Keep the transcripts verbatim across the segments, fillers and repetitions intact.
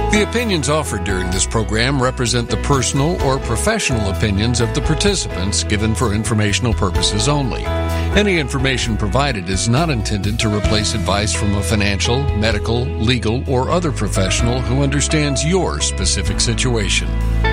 The opinions offered during this program represent the personal or professional opinions of the participants given for informational purposes only. Any information provided is not intended to replace advice from a financial, medical, legal, or other professional who understands your specific situation.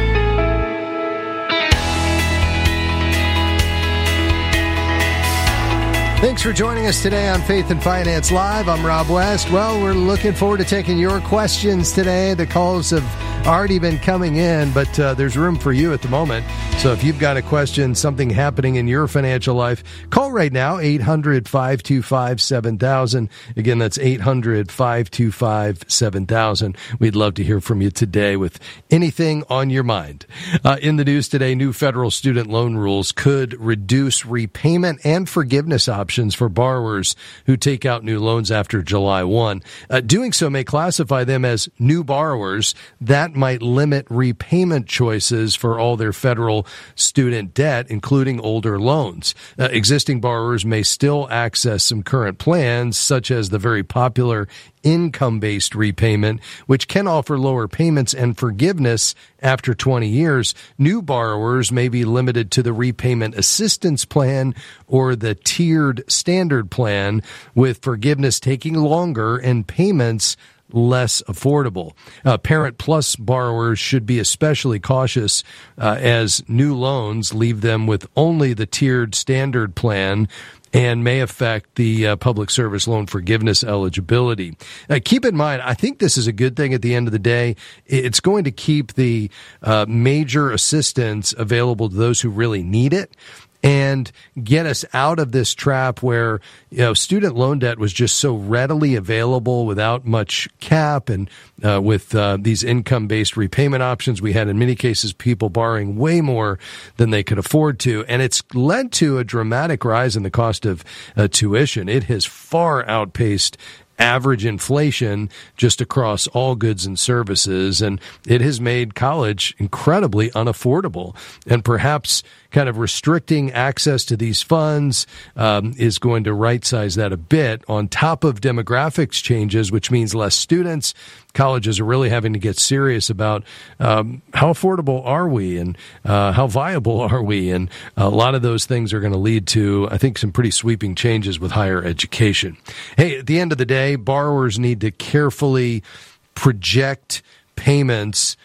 Thanks for joining us today on Faith and Finance Live. I'm Rob West. Well, we're looking forward to taking your questions today. The calls have already been coming in, but uh, there's room for you at the moment. So if you've got a question, something happening in your financial life, call right now, eight hundred, five two five, seven thousand. Again, that's eight hundred, five two five, seven thousand. We'd love to hear from you today with anything on your mind. Uh, in the news today, new federal student loan rules could reduce repayment and forgiveness options for borrowers who take out new loans after July first. Uh, doing so may classify them as new borrowers. That might limit repayment choices for all their federal student debt, including older loans. Uh, existing borrowers may still access some current plans, such as the very popular income-based repayment, which can offer lower payments and forgiveness after twenty years. New borrowers may be limited to the repayment assistance plan or the tiered standard plan, with forgiveness taking longer and payments less affordable. Uh, Parent Plus borrowers should be especially cautious uh, as new loans leave them with only the tiered standard plan and may affect the uh, public service loan forgiveness eligibility. Uh, keep in mind, I think this is a good thing at the end of the day. It's going to keep the uh, major assistance available to those who really need it, and get us out of this trap where, you know, student loan debt was just so readily available without much cap, and uh, with uh, these income-based repayment options, we had in many cases people borrowing way more than they could afford to, and it's led to a dramatic rise in the cost of uh, tuition. It has far outpaced average inflation just across all goods and services, and it has made college incredibly unaffordable. And perhaps kind of restricting access to these funds um, is going to right-size that a bit, on top of demographics changes, which means less students. Colleges are really having to get serious about um, how affordable are we, and uh, how viable are we, and a lot of those things are going to lead to, I think, some pretty sweeping changes with higher education. Hey, at the end of the day, borrowers need to carefully project payments